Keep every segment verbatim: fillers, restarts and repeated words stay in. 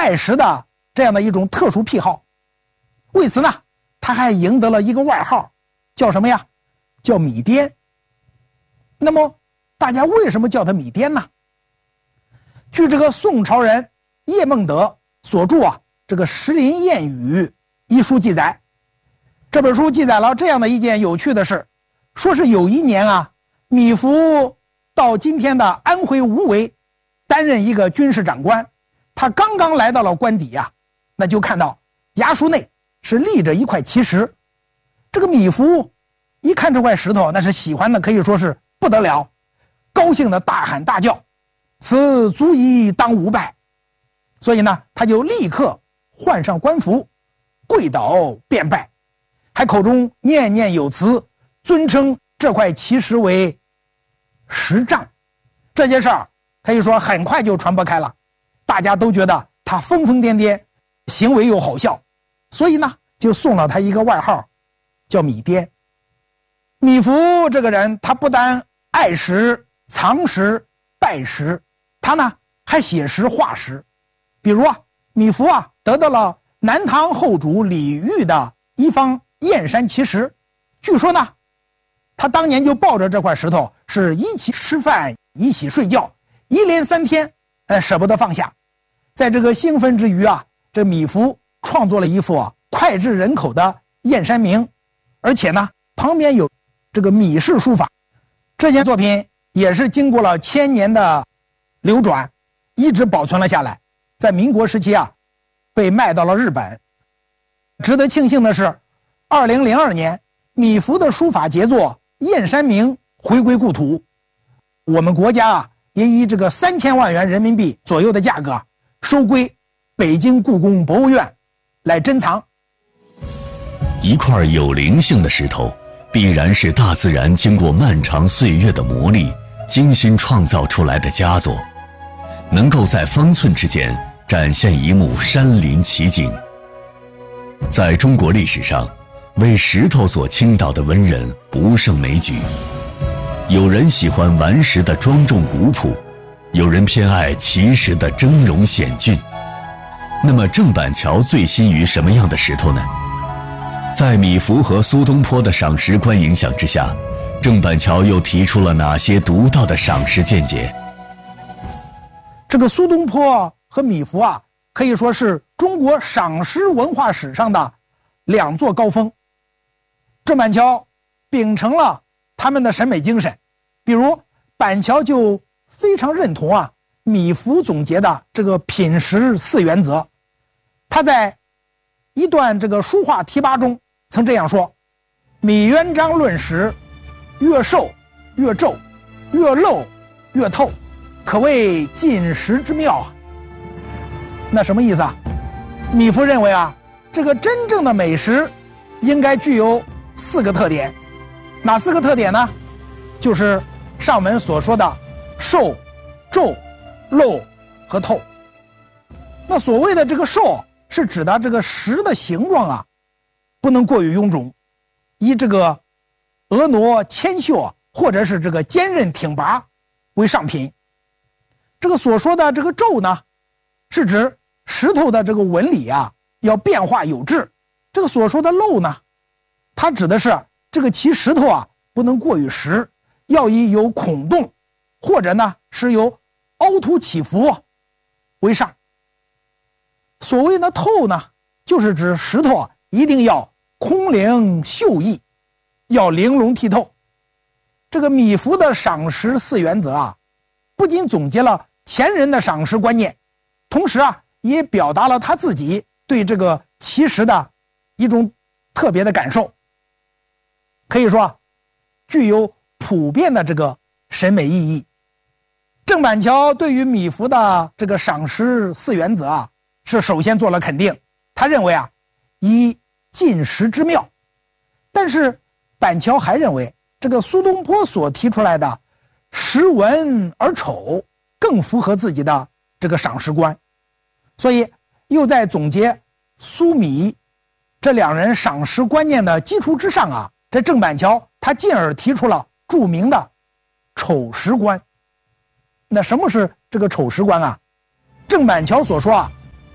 拜石的这样的一种特殊癖好。为此呢，他还赢得了一个外号，叫什么呀？叫米癫。那么大家为什么叫他米癫呢？据这个宋朝人叶梦得所著啊这个《石林谚语》一书记载，这本书记载了这样的一件有趣的事，说是有一年啊，米芾到今天的安徽无为担任一个军事长官，他刚刚来到了官邸呀、啊，那就看到衙署内是立着一块奇石。这个米芾一看这块石头，那是喜欢的可以说是不得了，高兴的大喊大叫，此足以当吾拜。所以呢，他就立刻换上官服，跪倒便拜，还口中念念有词，尊称这块奇石为石杖。这件事儿可以说很快就传播开了，大家都觉得他疯疯癫癫，行为又好笑，所以呢就送了他一个外号，叫米癫。米芾这个人，他不但爱石、藏石、拜石，他呢还写诗画石。比如啊，米芾啊得到了南唐后主李煜的一方燕山奇石，据说呢他当年就抱着这块石头，是一起吃饭一起睡觉，一连三天呃舍不得放下。在这个兴奋之余啊，这米芾创作了一幅啊脍炙人口的燕山铭，而且呢旁边有这个米式书法。这件作品也是经过了千年的流转，一直保存了下来，在民国时期啊被卖到了日本。值得庆幸的是，二零零二年米芾的书法杰作《燕山铭》回归故土，我们国家啊也以这个三千万元人民币左右的价格啊收归北京故宫博物院来珍藏。 一块有灵性的石头，必然是大自然经过漫长岁月的磨砺，精心创造出来的佳作，能够在方寸之间展现一幕山林奇景。在中国历史上，为石头所倾倒的文人不胜枚举。有人喜欢顽石的庄重古朴，有人偏爱奇石的峥嵘险峻。那么郑板桥醉心于什么样的石头呢？在米芾和苏东坡的赏石观影响之下，郑板桥又提出了哪些独到的赏石见解？ 这个苏东坡和米芾啊，可以说是中国赏石文化史上的两座高峰。郑板桥秉承了他们的审美精神，比如板桥就非常认同啊米芾总结的这个品石四原则。他在一段这个书画题跋中曾这样说：米渊章论石，越瘦越皱，越露越透，可谓尽石之妙啊。那什么意思啊？米芾认为啊，这个真正的美石应该具有四个特点。哪四个特点呢？就是上文所说的瘦、皱、露和透。那所谓的这个瘦，是指的这个石的形状啊，不能过于臃肿，以这个婀娜纤秀啊，或者是这个坚韧挺拔为上品。这个所说的这个皱呢，是指石头的这个纹理啊要变化有致。这个所说的露呢，它指的是这个其石头啊不能过于实，要以有孔洞或者呢是有凹凸起伏为上。所谓的透呢，就是指石头啊一定要空灵秀逸，要玲珑剔透。这个米芾的赏石四原则啊，不仅总结了前人的赏石观念，同时啊也表达了他自己对这个奇石的一种特别的感受，可以说具有普遍的这个审美意义。郑板桥对于米芾的这个赏石四原则啊，是首先做了肯定。他认为啊，以尽石之妙。但是板桥还认为，这个苏东坡所提出来的石文而丑更符合自己的这个赏识观，所以又在总结苏米这两人赏识观念的基础之上啊，这郑板桥他进而提出了著名的丑石观。那什么是这个丑石观啊？郑板桥所说啊，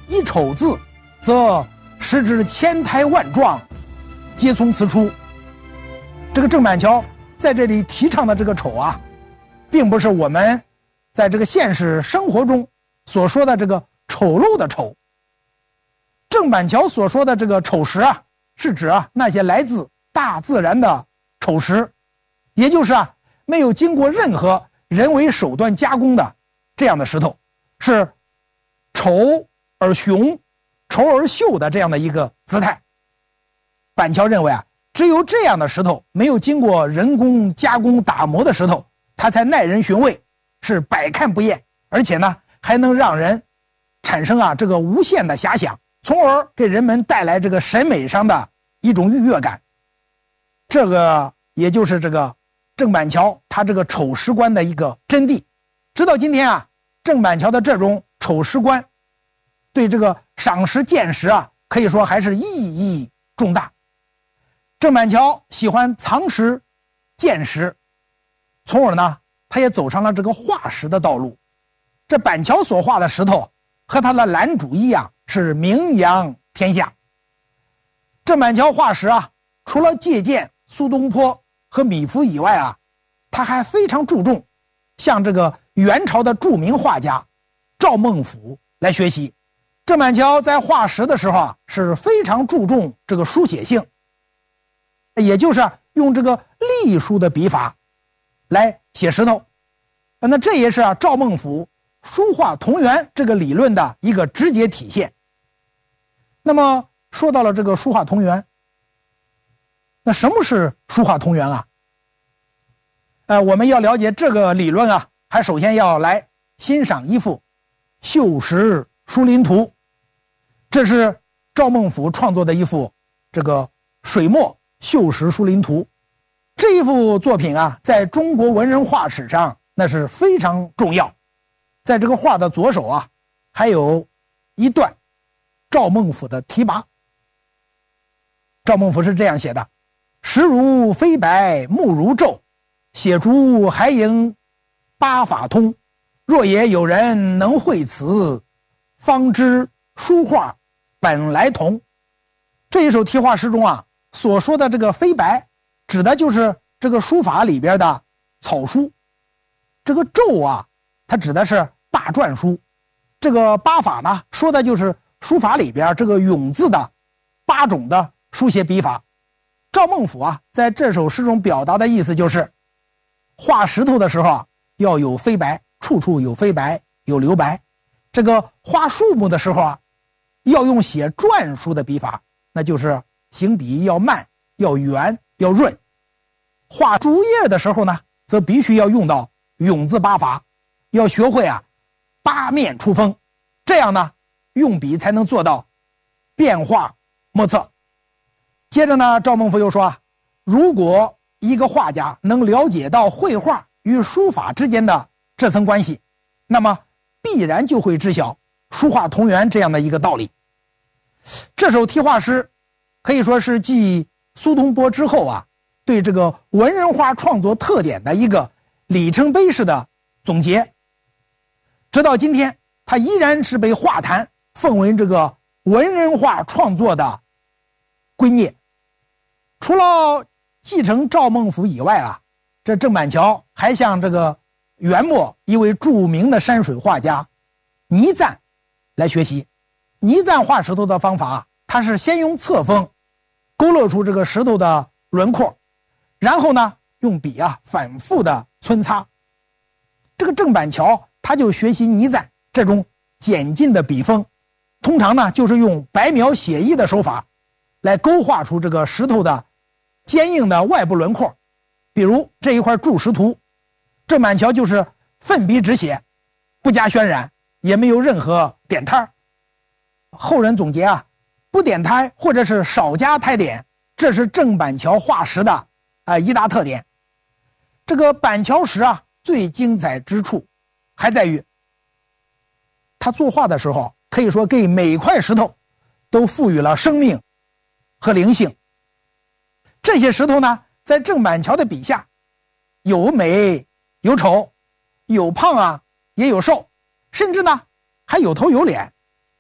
一丑字，则实之千胎万状，皆从此出。这个郑板桥在这里提倡的这个丑啊，并不是我们在这个现实生活中所说的这个丑陋的丑。郑板桥所说的这个丑石啊，是指啊那些来自大自然的丑石，也就是啊没有经过任何人为手段加工的这样的石头，是丑而雄、丑而秀的这样的一个姿态。板桥认为啊，只有这样的石头，没有经过人工加工打磨的石头，它才耐人寻味，是百看不厌，而且呢还能让人产生啊这个无限的遐想，从而给人们带来这个审美上的一种愉悦感。这个也就是这个郑板桥他这个丑石观的一个真谛。直到今天啊，郑板桥的这种丑石观对这个赏石鉴石啊，可以说还是意义重大。郑板桥喜欢藏石鉴石，从而呢他也走上了这个画石的道路。这板桥所画的石头和他的蓝主一样，是名扬天下。郑板桥画石啊，除了借鉴苏东坡和米芾以外啊，他还非常注重向这个元朝的著名画家赵孟頫来学习。郑板桥在画石的时候啊，是非常注重这个书写性，也就是用这个隶书的笔法来写石头。那这也是啊赵孟頫书画同源这个理论的一个直接体现。那么说到了这个书画同源，那什么是书画同源啊？呃，我们要了解这个理论啊，还首先要来欣赏一幅《绣石书林图》，这是赵孟頫创作的一幅这个水墨绣石书林图。这一幅作品啊，在中国文人画史上那是非常重要。在这个画的左手啊，还有一段赵孟頫的题跋。赵孟頫是这样写的：石如飞白目如昼，写竹还应八法通。若也有人能会此，方知书画本来同。这一首题画诗中啊，所说的这个飞白，指的就是这个书法里边的草书。这个昼啊，它指的是大篆书。这个八法呢，说的就是书法里边这个永字的八种的书写笔法。赵孟頫啊，在这首诗中表达的意思就是，画石头的时候啊，要有飞白，处处有飞白，有留白。这个画树木的时候啊，要用写篆书的笔法，那就是行笔要慢，要圆，要润。画竹叶的时候呢，则必须要用到永字八法，要学会啊八面出锋，这样呢用笔才能做到变化莫测。接着呢，赵孟頫又说啊，如果一个画家能了解到绘画与书法之间的这层关系，那么必然就会知晓书画同源这样的一个道理。这首题画诗可以说是继苏东坡之后啊，对这个文人画创作特点的一个里程碑式的总结。直到今天，它依然是被画坛奉为这个文人画创作的圭臬。除了继承赵孟頫以外啊，这郑板桥还向这个元末一位著名的山水画家倪瓒来学习。倪瓒画石头的方法啊，他是先用侧锋勾勒出这个石头的轮廓，然后呢用笔啊反复的皴擦。这个郑板桥他就学习倪瓒这种简进的笔锋，通常呢就是用白描写意的手法来勾画出这个石头的坚硬的外部轮廓。比如这一块柱石图，郑板桥就是奋笔直写，不加渲染，也没有任何点胎。后人总结啊，不点胎或者是少加胎点，这是郑板桥画石的啊、呃、一大特点。这个板桥石啊，最精彩之处还在于他作画的时候，可以说给每块石头都赋予了生命和灵性。这些石头呢，在郑板桥的笔下，有美有丑，有胖啊也有瘦，甚至呢还有头有脸。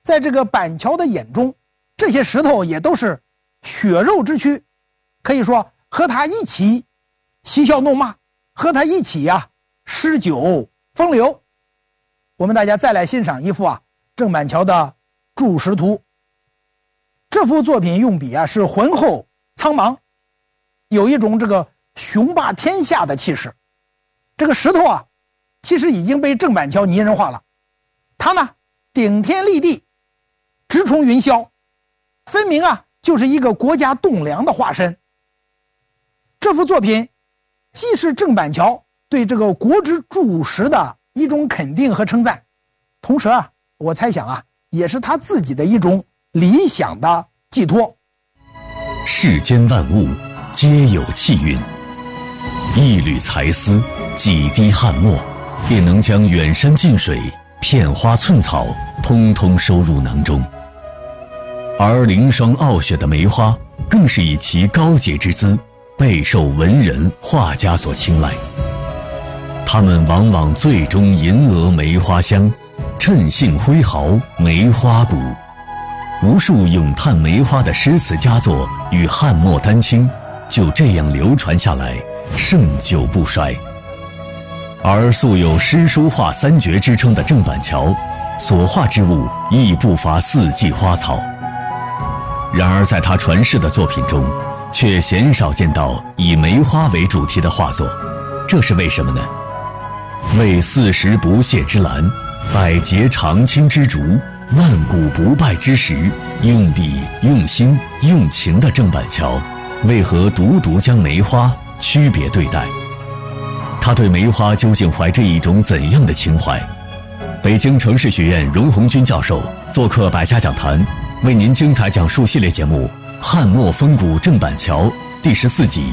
在这个板桥的眼中，这些石头也都是血肉之躯，可以说和他一起嬉笑怒骂，和他一起呀、啊、诗酒风流。我们大家再来欣赏一幅啊郑板桥的注石图。这幅作品用笔啊是浑厚苍茫，有一种这个雄霸天下的气势。这个石头啊其实已经被郑板桥拟人化了，他呢顶天立地，直冲云霄，分明啊就是一个国家栋梁的化身。这幅作品既是郑板桥对这个国之柱石的一种肯定和称赞，同时啊我猜想啊也是他自己的一种理想的寄托。 世间万物皆有气运，一缕才丝，几滴汗墨，便能将远山近水、片花寸草通通收入囊中。而凌霜傲雪的梅花，更是以其高洁之姿备受文人画家所青睐。他们往往最终吟额梅花香，趁兴挥毫梅花鼓。无数咏叹梅花的诗词佳作与汉墨丹青就这样流传下来，盛久不衰。而素有诗书画三绝之称的郑板桥，所画之物亦不乏四季花草。然而在他传世的作品中，却鲜少见到以梅花为主题的画作，这是为什么呢？为四时不谢之兰，百节常青之竹，万古不败之石，用笔用心用情的郑板桥，为何独独将梅花区别对待？他对梅花究竟怀着一种怎样的情怀？北京城市学院荣鸿钧教授做客百家讲坛，为您精彩讲述系列节目《汉墨风骨郑板桥》第十四集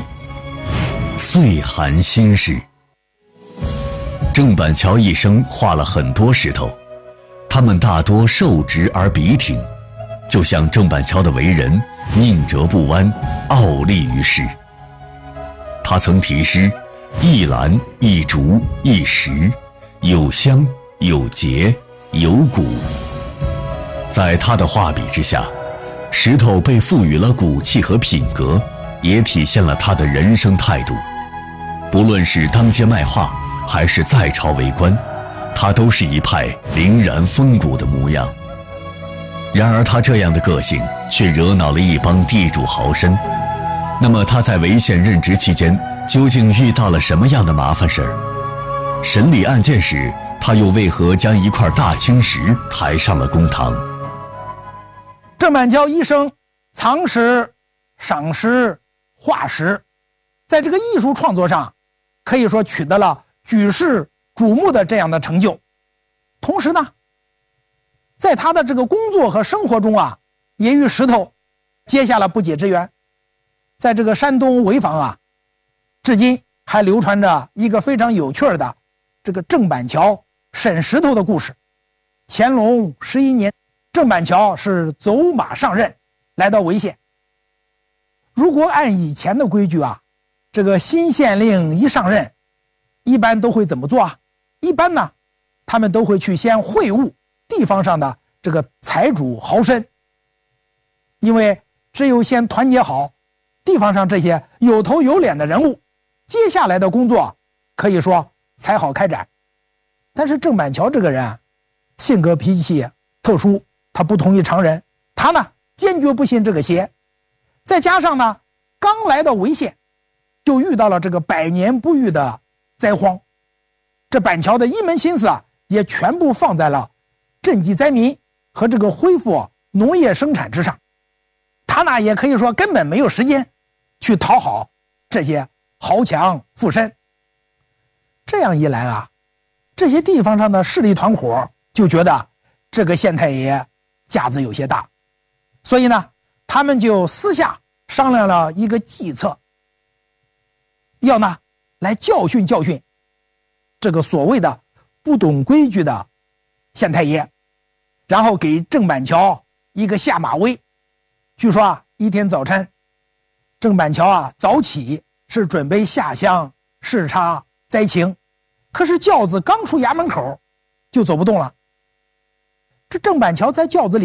《岁寒心事》。郑板桥一生画了很多石头，他们大多瘦直而笔挺，就像郑板桥的为人，宁折不弯，傲立于世。他曾题诗：一兰一竹一石，有香有节有骨。在他的画笔之下，石头被赋予了骨气和品格，也体现了他的人生态度。不论是当街卖画，还是在朝为官，他都是一派凛然风骨的模样。然而他这样的个性却惹恼了一帮地主豪绅。那么他在潍县任职期间究竟遇到了什么样的麻烦事儿？审理案件时，他又为何将一块大青石抬上了公堂？ 郑板桥一生藏石、赏石、画石，在这个艺术创作上可以说取得了举世瞩目的这样的成就。同时呢，在他的这个工作和生活中啊，也与石头结下了不解之缘。在这个山东潍坊啊，至今还流传着一个非常有趣的这个郑板桥审石头的故事。乾隆十一年，郑板桥是走马上任，来到潍县。如果按以前的规矩啊，这个新县令一上任，一般都会怎么做啊？一般呢，他们都会去先会晤地方上的这个财主豪绅，因为只有先团结好地方上这些有头有脸的人物，接下来的工作可以说才好开展。但是郑板桥这个人啊，性格脾气特殊，他不同于常人，他呢坚决不信这个邪。再加上呢，刚来到潍县，就遇到了这个百年不遇的灾荒，这板桥的一门心思啊，也全部放在了赈济灾民和这个恢复农业生产之上。他呢也可以说根本没有时间去讨好这些豪强富绅。这样一来啊，这些地方上的势力团伙就觉得这个县太爷架子有些大，所以呢，他们就私下商量了一个计策，要呢来教训教训这个所谓的不懂规矩的县太爷，然后给郑板桥一个下马威。据说啊，一天早晨，郑板桥啊早起是准备下乡视察灾情，可是轿子刚出衙门口就走不动了。这郑板桥在轿子里